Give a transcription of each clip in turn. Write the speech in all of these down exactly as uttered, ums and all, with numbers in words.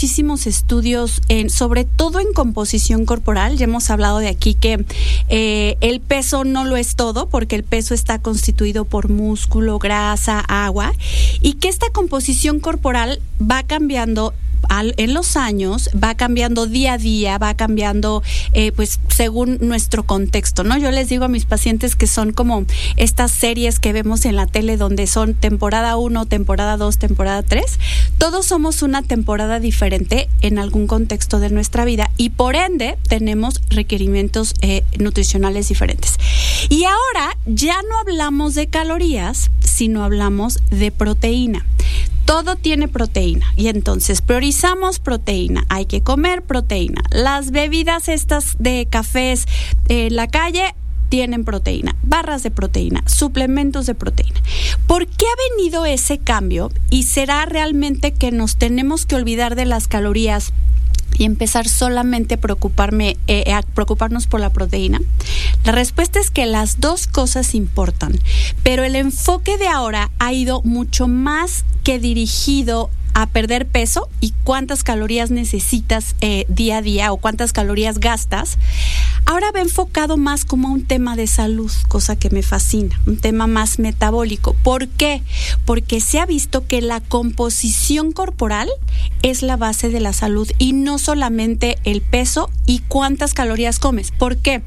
muchísimos estudios, en, sobre todo en composición corporal. Ya hemos hablado de aquí que eh, el peso no lo es todo, porque el peso está constituido por músculo, grasa, agua, y que esta composición corporal va cambiando Al, en los años, va cambiando día a día, va cambiando eh, pues según nuestro contexto, ¿no? Yo les digo a mis pacientes que son como estas series que vemos en la tele donde son temporada uno, temporada dos, temporada tres. Todos somos una temporada diferente en algún contexto de nuestra vida y por ende tenemos requerimientos eh, nutricionales diferentes. Y ahora ya no hablamos de calorías, sino hablamos de proteína. Todo tiene proteína y entonces priorizamos proteína. Hay que comer proteína. Las bebidas estas de cafés en la calle tienen proteína, barras de proteína, suplementos de proteína. ¿Por qué ha venido ese cambio? ¿Y será realmente que nos tenemos que olvidar de las calorías y empezar solamente a preocuparme, eh, a preocuparnos por la proteína? La respuesta es que las dos cosas importan, pero el enfoque de ahora ha ido mucho más que dirigido a perder peso y cuántas calorías necesitas eh, día a día o cuántas calorías gastas. Ahora va enfocado más como a un tema de salud, cosa que me fascina, un tema más metabólico. ¿Por qué? Porque se ha visto que la composición corporal es la base de la salud y no solamente el peso y cuántas calorías comes. ¿Por qué?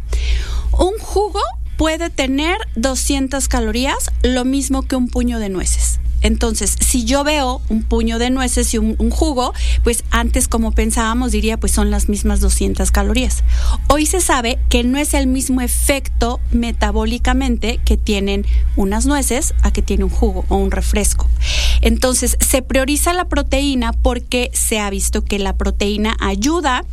Un jugo puede tener doscientas calorías, lo mismo que un puño de nueces. Entonces, si yo veo un puño de nueces y un, un jugo, pues antes, como pensábamos, diría, pues son las mismas doscientas calorías. Hoy se sabe que no es el mismo efecto metabólicamente que tienen unas nueces a que tiene un jugo o un refresco. Entonces, se prioriza la proteína porque se ha visto que la proteína ayuda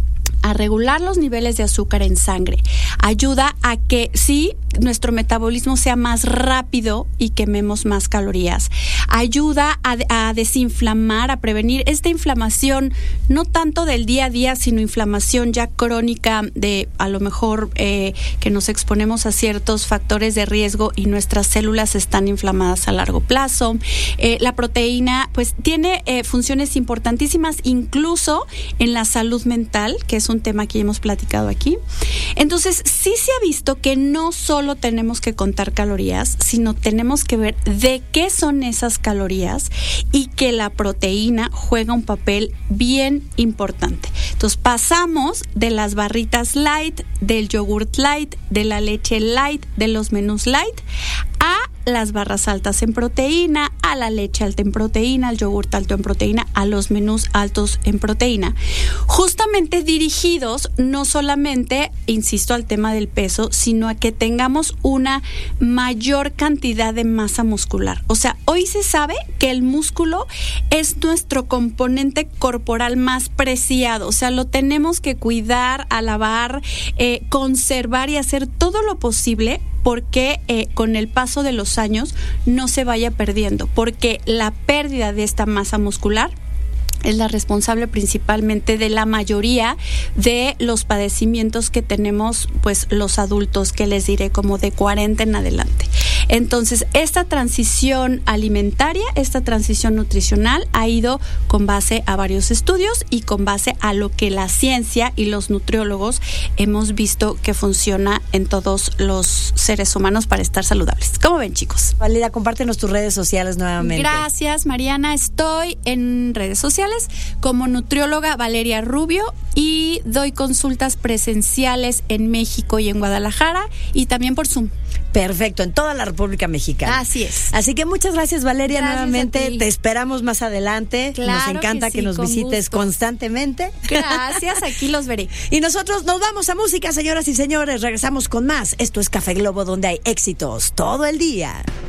a regular los niveles de azúcar en sangre, ayuda a que sí nuestro metabolismo sea más rápido y quememos más calorías, ayuda a, a desinflamar, a prevenir esta inflamación, no tanto del día a día, sino inflamación ya crónica de a lo mejor eh, que nos exponemos a ciertos factores de riesgo y nuestras células están inflamadas a largo plazo. Eh, la proteína pues tiene eh, funciones importantísimas incluso en la salud mental, que es un tema que ya hemos platicado aquí. Entonces sí se ha visto que no solo tenemos que contar calorías, sino tenemos que ver de qué son esas calorías y que la proteína juega un papel bien importante. Entonces pasamos de las barritas light, del yogurt light, de la leche light, de los menús light, a las barras altas en proteína, a la leche alta en proteína, al yogurt alto en proteína, a los menús altos en proteína. Justamente dirigidos no solamente, insisto, al tema del peso, sino a que tengamos una mayor cantidad de masa muscular. O sea, hoy se sabe que el músculo es nuestro componente corporal más preciado. O sea, lo tenemos que cuidar, alabar, eh, conservar y hacer todo lo posible porque eh, con el paso de los años no se vaya perdiendo, porque la pérdida de esta masa muscular es la responsable principalmente de la mayoría de los padecimientos que tenemos pues los adultos, que les diré como de cuarenta en adelante. Entonces, esta transición alimentaria, esta transición nutricional ha ido con base a varios estudios y con base a lo que la ciencia y los nutriólogos hemos visto que funciona en todos los seres humanos para estar saludables. ¿Cómo ven, chicos? Valeria, compártenos tus redes sociales nuevamente. Gracias, Mariana. Estoy en redes sociales como nutrióloga Valeria Rubio y doy consultas presenciales en México y en Guadalajara y también por Zoom. Perfecto, en toda la República Mexicana. Así es. Así que muchas gracias, Valeria, gracias nuevamente. Te esperamos más adelante. Claro, nos encanta que, sí, que nos visites gusto. constantemente. Gracias, aquí los veré. Y nosotros nos vamos a música, señoras y señores. Regresamos con más. Esto es Café Globo, donde hay éxitos todo el día.